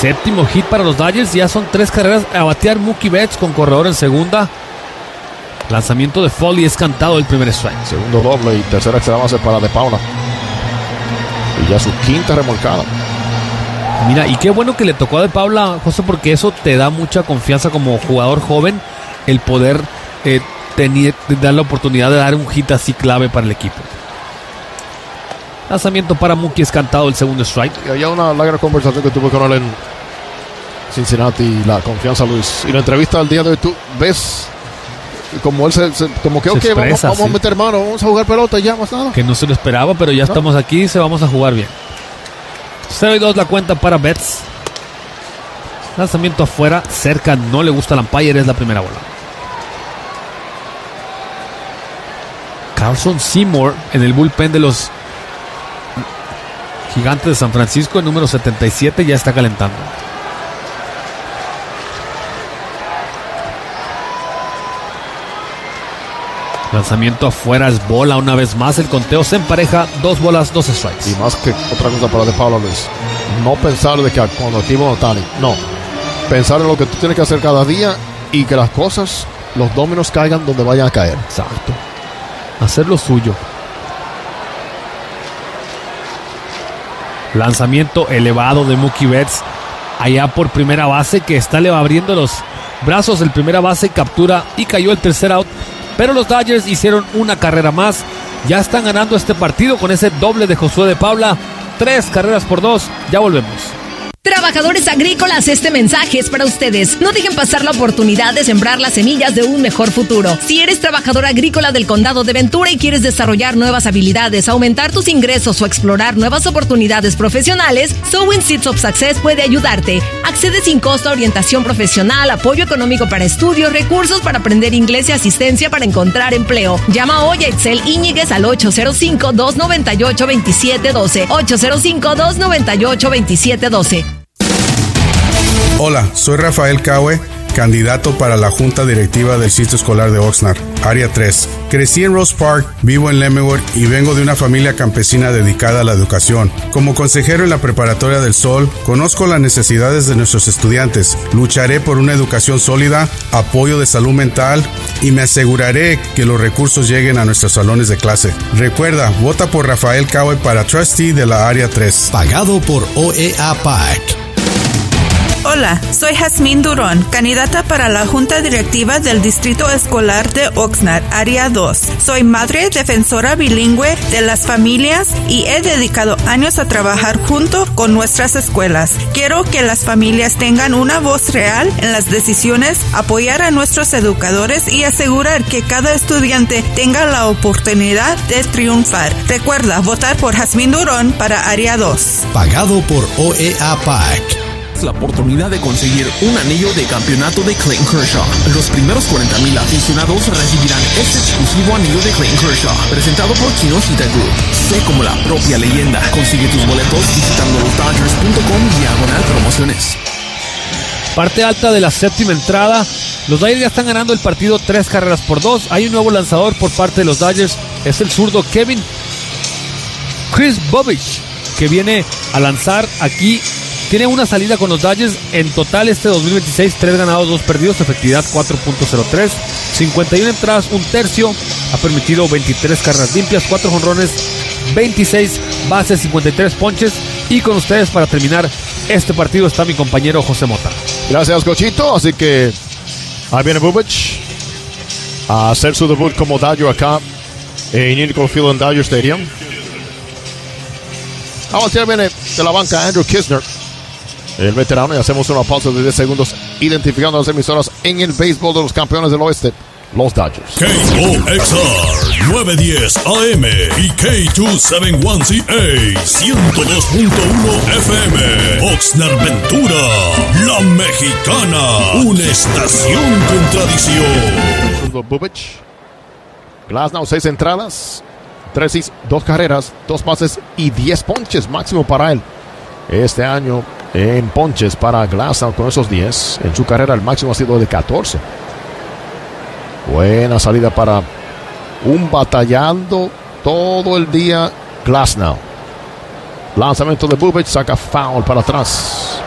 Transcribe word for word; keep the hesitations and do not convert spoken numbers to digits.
Séptimo hit para los Dodgers. Ya son tres carreras a batear Mookie Betts con corredor en segunda. Lanzamiento de Foley es cantado el primer strike. Segundo doble y tercera extra base para De Paula. Y ya su quinta remolcada. Mira, y qué bueno que le tocó a De Paula, José, porque eso te da mucha confianza como jugador joven, el poder eh, tener, dar la oportunidad de dar un hit así clave para el equipo. Lanzamiento para Mookie es cantado el segundo strike. Y había una larga conversación que tuve con él en Cincinnati, la confianza, Luis. Y la entrevista del día de hoy, tú ves como él se, se como que se ok, expresa, vamos, vamos sí. a meter mano, vamos a jugar pelota y ya más nada. Que no se lo esperaba, pero ya ¿No? estamos aquí y se vamos a jugar bien. cero y dos la cuenta para Betts. Lanzamiento afuera, cerca, no le gusta al umpire, es la primera bola. Carlson Seymour en el bullpen de los Gigantes de San Francisco, el número setenta y siete, ya está calentando. Lanzamiento afuera, es bola una vez más. El conteo se empareja, dos bolas, dos strikes. Y más que otra cosa para De Paula, Luis, no pensar de que cuando activo Otani, no. Pensar en lo que tú tienes que hacer cada día y que las cosas, los dominos caigan donde vayan a caer. Exacto. Hacer lo suyo. Lanzamiento elevado de Mookie Betts allá por primera base, que está le va abriendo los brazos. El primera base captura y cayó el tercer out. Pero los Dodgers hicieron una carrera más. Ya están ganando este partido con ese doble de Josué De Paula. Tres carreras por dos. Ya volvemos. Trabajadores agrícolas, este mensaje es para ustedes. No dejen pasar la oportunidad de sembrar las semillas de un mejor futuro. Si eres trabajador agrícola del condado de Ventura y quieres desarrollar nuevas habilidades, aumentar tus ingresos o explorar nuevas oportunidades profesionales, Sowing Seeds of Success puede ayudarte. Accede sin costo a orientación profesional, apoyo económico para estudios, recursos para aprender inglés y asistencia para encontrar empleo. Llama hoy a Itzel Íñiguez al ocho cero cinco, dos nueve ocho, dos siete uno dos. ocho cero cinco, dos nueve ocho, dos siete uno dos. Hola, soy Rafael Caue, candidato para la Junta Directiva del Sitio Escolar de Oxnard, Área tres. Crecí en Rose Park, vivo en Leavenworth y vengo de una familia campesina dedicada a la educación. Como consejero en la Preparatoria del Sol, conozco las necesidades de nuestros estudiantes. Lucharé por una educación sólida, apoyo de salud mental y me aseguraré que los recursos lleguen a nuestros salones de clase. Recuerda, vota por Rafael Caue para Trustee de la Área tres. Pagado por O E A P A C. Hola, soy Jazmín Durón, candidata para la Junta Directiva del Distrito Escolar de Oxnard, Área dos. Soy madre defensora bilingüe de las familias y he dedicado años a trabajar junto con nuestras escuelas. Quiero que las familias tengan una voz real en las decisiones, apoyar a nuestros educadores y asegurar que cada estudiante tenga la oportunidad de triunfar. Recuerda votar por Jazmín Durón para Área dos. Pagado por O E A P A C. La oportunidad de conseguir un anillo de campeonato de Clayton Kershaw. Los primeros cuarenta mil aficionados recibirán este exclusivo anillo de Clayton Kershaw, presentado por Kinoshita Group. Sé como la propia leyenda. Consigue tus boletos visitando los dodgers punto com diagonal promociones. Parte alta de la séptima entrada. Los Dodgers ya están ganando el partido tres carreras por dos. Hay un nuevo lanzador por parte de los Dodgers. Es el zurdo Kevin Chris Bobich, que viene a lanzar aquí. Tiene una salida con los Dodgers. En total este dos mil veintiséis, tres ganados, dos perdidos, efectividad cuatro punto cero tres, cincuenta y una entradas, un tercio. Ha permitido veintitrés carreras limpias, cuatro jonrones, veintiséis bases, cincuenta y tres ponches. Y con ustedes para terminar este partido está mi compañero José Mota. Gracias, Cochito. Así que ahí viene Bubich a hacer su debut como Dodger acá en Union Field en Dodger Stadium. Ahora viene de la banca Andrew Kisner, el veterano, y hacemos una pausa de diez segundos identificando las emisoras en el béisbol de los campeones del oeste, los Dodgers. K O X R nueve diez A M y K dos setenta y uno C A ciento dos punto uno F M. Oxnard Ventura, la mexicana, una estación con tradición. Bubich, Glasnow, seis entradas, tres hits, dos carreras, dos pases y diez ponches máximo para él. Este año en ponches para Glasnow con esos diez. En su carrera el máximo ha sido de catorce. Buena salida para un batallando todo el día Glasnow. Lanzamiento de Bubich, saca foul para atrás.